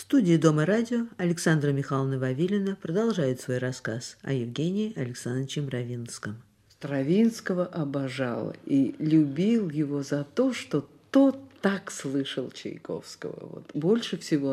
студии Дома радио Александра Михайловна Вавилина продолжает свой рассказ о Евгении Александровиче Мравинском. Стравинского обожал и любил его за то, что тот так слышал Чайковского. Вот. Больше всего